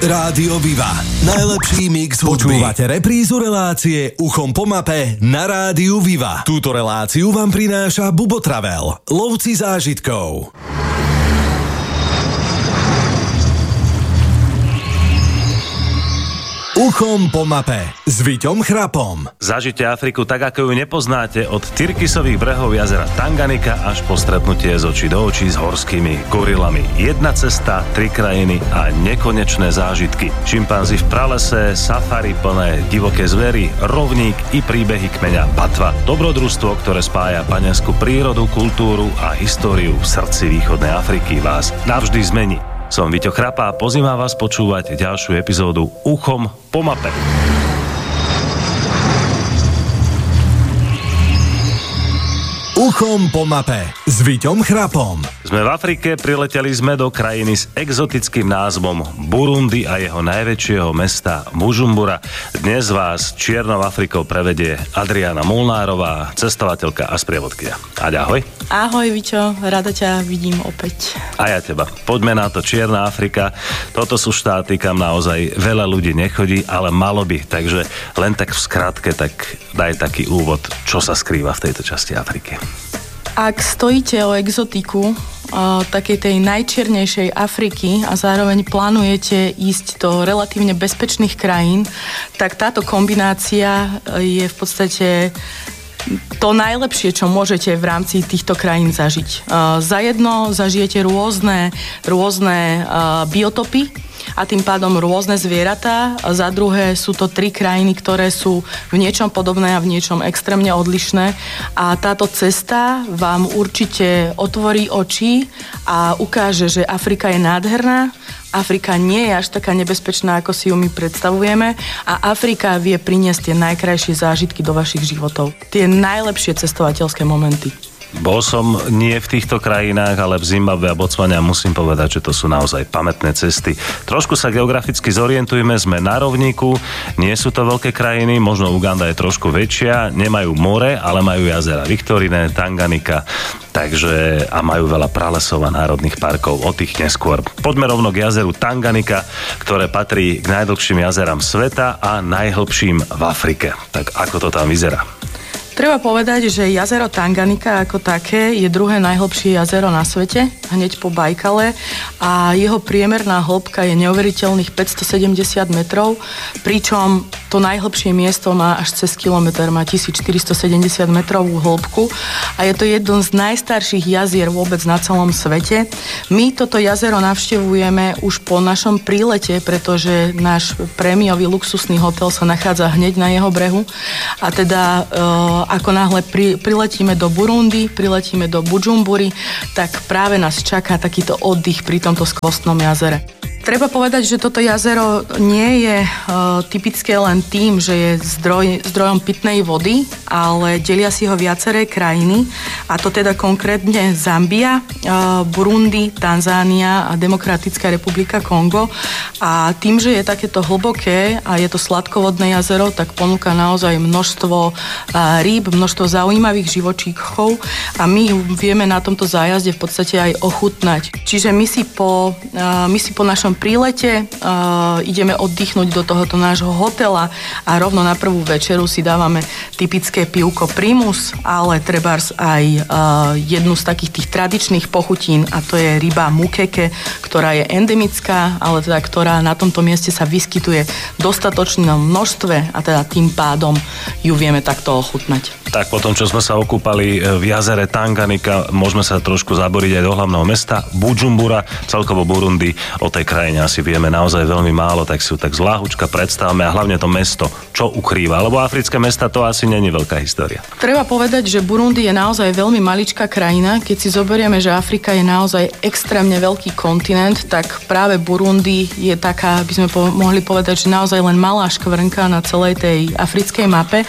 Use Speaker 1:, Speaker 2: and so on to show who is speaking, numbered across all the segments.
Speaker 1: Rádio Viva. Najlepší mix hudby. Počúvate reprízu relácie Uchom po mape na Rádiu Viva. Túto reláciu vám prináša Bubo Travel, lovci zážitkov. Uchom po mape s Viťom Chrapom.
Speaker 2: Zažite Afriku tak, ako ju nepoznáte, od Tyrkisových brehov jazera Tanganika až po stretnutie z očí do očí s horskými gorilami. Jedna cesta, 3 krajiny a nekonečné zážitky. Šimpanzi v pralese, safari plné divoké zvery, rovník i príbehy kmeňa Batva. Dobrodružstvo, ktoré spája panenskú prírodu, kultúru a históriu v srdci východnej Afriky, vás navždy zmení. Som Viťo Chrapa a pozývam vás počúvať ďalšiu epizódu Uchom po mape.
Speaker 1: Uchom po mape s Viťom Chrapom.
Speaker 2: Sme v Afrike, prileteli sme do krajiny s exotickým názvom Burundi a jeho najväčšieho mesta Bujumbura. Dnes vás Čiernou Afrikou prevedie Adriana Molnárová, cestovateľka a sprievodkyňa. Aď, ahoj.
Speaker 3: Ahoj, Viťo, rada ťa vidím opäť.
Speaker 2: A ja teba. Poďme na to, Čierna Afrika. Toto sú štáty, kam naozaj veľa ľudí nechodí, ale malo by. Takže len tak v skratke, tak daj taký úvod, čo sa skrýva v tejto časti Afriky.
Speaker 3: Ak stojíte o exotiku takej tej najčiernejšej Afriky a zároveň plánujete ísť do relatívne bezpečných krajín, tak táto kombinácia je v podstate to najlepšie, čo môžete v rámci týchto krajín zažiť. Za jedno zažijete rôzne biotopy a tým pádom rôzne zvieratá. Za druhé sú to 3 krajiny, ktoré sú v niečom podobné a v niečom extrémne odlišné. A táto cesta vám určite otvorí oči a ukáže, že Afrika je nádherná, Afrika nie je až taká nebezpečná, ako si ju my predstavujeme a Afrika vie priniesť tie najkrajšie zážitky do vašich životov. Tie najlepšie cestovateľské momenty.
Speaker 2: Bol som nie v týchto krajinách, ale v Zimbabwe a Botswane a musím povedať, že to sú naozaj pamätné cesty. Trošku sa geograficky zorientujeme, sme na rovníku, nie sú to veľké krajiny, možno Uganda je trošku väčšia, nemajú more, ale majú jazera Victorine, Tanganika, takže a majú veľa pralesov a národných parkov, o tých neskôr. Poďme rovno k jazeru Tanganika, ktoré patrí k najdlhším jazerám sveta a najhlbším v Afrike. Tak ako to tam vyzerá?
Speaker 3: Treba povedať, že jazero Tanganika ako také je druhé najhlbšie jazero na svete, hneď po Bajkale a jeho priemerná hĺbka je neuveriteľných 570 metrov, pričom to najhlbšie miesto má až cez kilometr, má 1470 metrovú hĺbku a je to jedno z najstarších jazier vôbec na celom svete. My toto jazero navštevujeme už po našom prílete, pretože náš prémiový luxusný hotel sa nachádza hneď na jeho brehu a teda ako náhle priletíme do Burundi, priletíme do Bujumbury, tak práve nás čaká takýto oddych pri tomto skvostnom jazere. Treba povedať, že toto jazero nie je typické len tým, že je zdrojom pitnej vody, ale delia si ho viaceré krajiny, a to teda konkrétne Zambia, Burundi, Tanzánia a Demokratická republika Kongo. A tým, že je takéto hlboké a je to sladkovodné jazero, tak ponúka naozaj množstvo rýb, množstvo zaujímavých živočíchov a my vieme na tomto zájazde v podstate aj ochutnať. Čiže my si po našom prílete ideme oddychnúť do tohoto nášho hotela a rovno na prvú večeru si dávame typické pivko Primus, ale trebárs aj jednu z takých tých tradičných pochutín a to je ryba mukeke, ktorá je endemická, ale teda ktorá na tomto mieste sa vyskytuje v dostatočnom množstve a teda tým pádom ju vieme takto ochutnať.
Speaker 2: Tak potom, čo sme sa okúpali v jazere Tanganika, môžeme sa trošku zaboriť aj do hlavného mesta Bujumbura, celkovo Burundi. O tej krajine asi vieme naozaj veľmi málo, tak si ju tak zláhučka predstavme a hlavne to mesto, čo ukrýva, lebo africké mesta to asi není veľká história.
Speaker 3: Treba povedať, že Burundi je naozaj veľmi maličká krajina. Keď si zoberieme, že Afrika je naozaj extrémne veľký kontinent, tak práve Burundi je taká, by sme mohli povedať, že naozaj len malá škvrnka na celej tej africkej mape.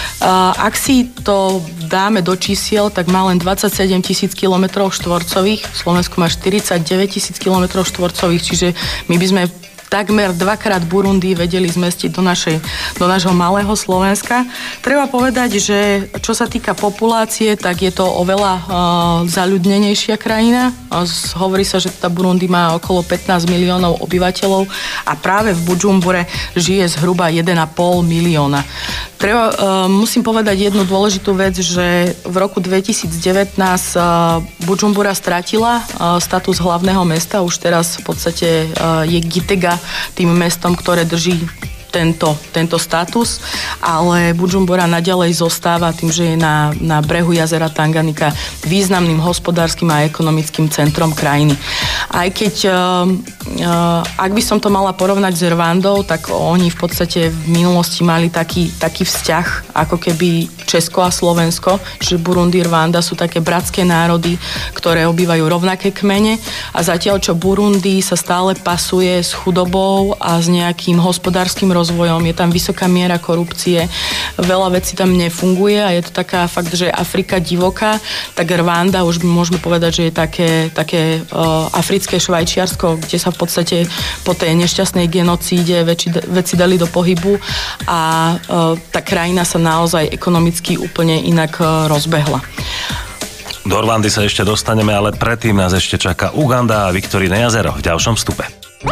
Speaker 3: Ak si to dáme do čísiel, tak má len 27 000 km štvorcových, v Slovensku má 49 000 km štvorcových, čiže my by sme takmer 2-krát Burundi vedeli zmestiť do nášho malého Slovenska. Treba povedať, že čo sa týka populácie, tak je to oveľa zaľudnenejšia krajina. Hovorí sa, že tá Burundi má okolo 15 miliónov obyvateľov a práve v Bujumbure žije zhruba 1,5 milióna. Musím povedať jednu dôležitú vec, že v roku 2019 Bujumbura stratila status hlavného mesta. Už teraz v podstate je Gitega tým mestom, ktoré drží tento status, ale Bujumbura naďalej zostáva tým, že je na brehu jazera Tanganyika významným hospodárskym a ekonomickým centrom krajiny. Aj keď, ak by som to mala porovnať s Rwandou, tak oni v podstate v minulosti mali taký vzťah, ako keby Česko a Slovensko, že Burundi, Rwanda sú také bratské národy, ktoré obývajú rovnaké kmene a zatiaľ, čo Burundi sa stále pasuje s chudobou a s nejakým hospodárskym rozvojom, je tam vysoká miera korupcie, veľa vecí tam nefunguje a je to taká fakt, že Afrika divoká, tak Rwanda už môžeme povedať, že je také africké Švajčiarsko, kde sa v podstate po tej nešťastnej genocíde veci dali do pohybu a tá krajina sa naozaj ekonomicky úplne inak rozbehla.
Speaker 2: Do Rwandy sa ešte dostaneme, ale predtým nás ešte čaká Uganda a Viktorine jazero v ďalšom vstupe.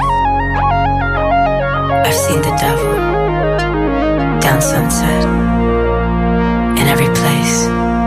Speaker 4: I've seen the devil down Sunset in every place.